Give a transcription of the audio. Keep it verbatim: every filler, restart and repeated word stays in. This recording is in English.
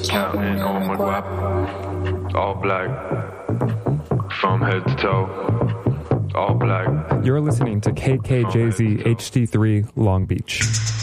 counting on my guap. All black, from head to toe. All black. You're listening to K K J Z H D three Long Beach.